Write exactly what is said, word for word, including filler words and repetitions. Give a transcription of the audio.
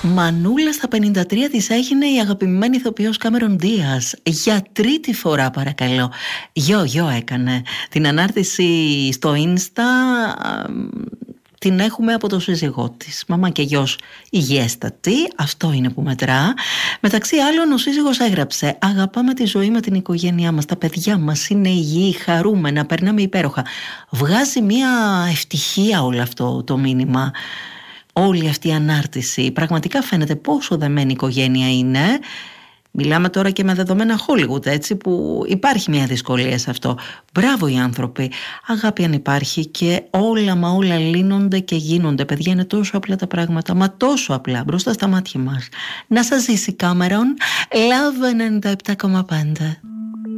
Μανούλα στα πενήντα τρία της έγινε η αγαπημένη ηθοποιός Κάμερον Ντίας. Για τρίτη φορά, παρακαλώ. Γιο, γιο έκανε. Την ανάρτηση στο Insta την έχουμε από το σύζυγό της. Μαμά και γιος υγιέστατη, αυτό είναι που μετρά. Μεταξύ άλλων, ο σύζυγος έγραψε: αγαπάμε τη ζωή με την οικογένειά μας, τα παιδιά μας είναι υγιή, χαρούμενα, περνάμε υπέροχα. Βγάζει μια ευτυχία όλο αυτό το μήνυμα. Όλη αυτή η ανάρτηση πραγματικά φαίνεται πόσο δεμένη η οικογένεια είναι. Μιλάμε τώρα και με δεδομένα Hollywood, έτσι, που υπάρχει μια δυσκολία σε αυτό. Μπράβο οι άνθρωποι. Αγάπη αν υπάρχει, και όλα μα όλα λύνονται και γίνονται. Παιδιά, είναι τόσο απλά τα πράγματα, μα τόσο απλά μπροστά στα μάτια μας. Να σας ζήσει Κάμερον. Love ενενήντα επτά κόμμα πέντε.